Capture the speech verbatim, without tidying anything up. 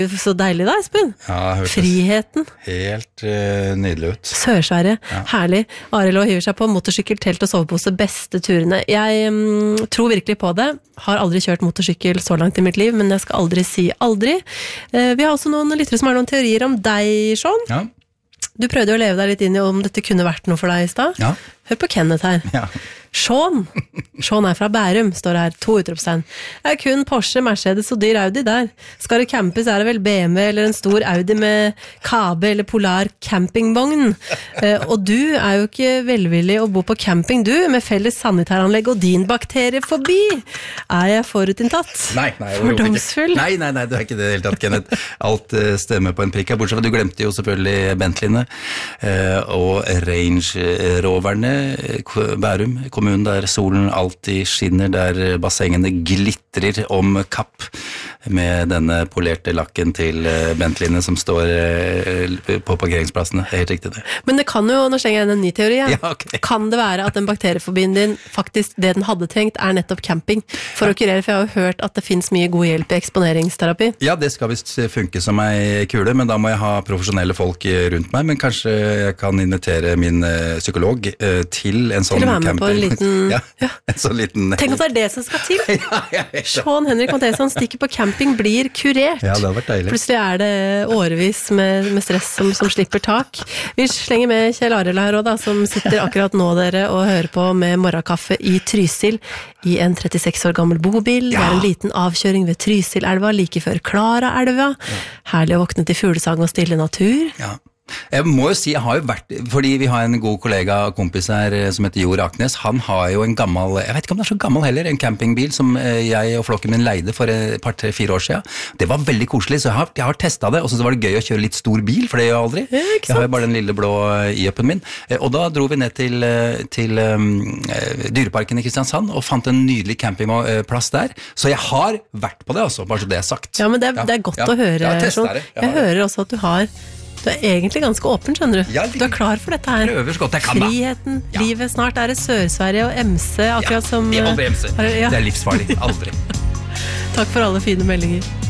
Så deilig da, Espen. Ja, Friheten. Helt uh, nydelig ut. Sørsverige, ja. Herlig. Arild og hiver seg på motorsykkel, telt og sovepose, beste turene. Jeg um, tror virkelig på det. Har aldri kjørt motorsykkel så langt i mitt liv, men jeg skal aldri si aldri. Uh, vi har også noen lyttere som har noen teorier om deg, Sean. Ja. Du prøvde å leve deg litt inn i om dette kunne vært noe for deg i sted. Ja. Hør på Kenneth her. Ja. Sean. Sean er fra Bærum, står her, to utropstegn. Det er kun Porsche, Mercedes og dyr Audi der. Skal det campes er det vel B M W eller en stor Audi med Kabe eller Polar campingvogn. Eh, og du er jo ikke velvillig å bo på camping, du, med felles sanitæranlegg og din bakterie forbi. Er jeg forutinntatt? Nei, nei. Fordomsfull? Nei, nei, nei, det er ikke det helt tatt, Kenneth. Alt uh, stemmer på en prikk her, bortsett fra du glemte jo selvfølgelig Bentleyene uh, og Range Roverne, Bærum, kommunen der solen alltid skinner, der bassengene glitrer om kapp med denne polerte lakken til Bentleyene som står på parkeringsplassene. Det er helt riktig det. Men det kan jo, nå slenger jeg inn en ny teori, ja. Ja, okay. Kan det være at den bakteriefobien din, faktisk det den hadde trengt, er nettopp camping for å kurere? For jeg har jo hørt at det finnes mye god hjelp i eksponeringsterapi. Ja, det skal visst funke som ei kule, men da må jeg ha profesjonelle folk rundt meg, men kanskje jeg kan invitere min psykolog til en sånn camping. Til å være med camping. på en liten... Ja, ja. En sånn liten... Tenk at det er det som skal til. Ja, jeg vet det. Sean Henrik Matheson stikker på camping, blir kurert. Ja, det har vært deilig. Plutselig er det årevis med, med stress som, som slipper tak. Vi slenger med Kjell Arild her også, da, som sitter akkurat nå dere og hører på med morgenkaffe i Trysil i en trettiseks år gammel bobil. Ja. Det er en liten avkjøring ved Trysilelva, like før Klaraelva. Ja. Herlig å våkne til fuglesang og stille natur. Ja. Jeg må jo si, jeg har jo vært, fordi vi har en god kollega og kompis her som heter Jo Raknes, han har jo en gammel, jeg vet ikke om det er så gammel heller, en campingbil som jeg og flokken min leide for et par, tre, fire år siden. Det var veldig koselig, så jeg har, jeg har testet det, og så var det gøy å kjøre litt stor bil, for det gjør jeg aldri. Ja, jeg har jo bare den lille blå i-upen min. Og da dro vi ned til, til um, Dyreparken i Kristiansand og fant en nydelig campingplass der. Så jeg har vært på det også, bare så det er sagt. Ja, men det, ja. det er godt ja. å høre. Jeg, sånn. jeg, jeg hører også at du har Du er egentlig ganske åpen, skjønner du. Ja, du er klar for dette her. Prøver så godt jeg kan, da. Friheten, ja. livet, snart er det Sør-Sverige og M C, akkurat ja, som... Ja, aldri M C. Ja. Det er livsfarlig, aldri. Takk for alle fine meldinger.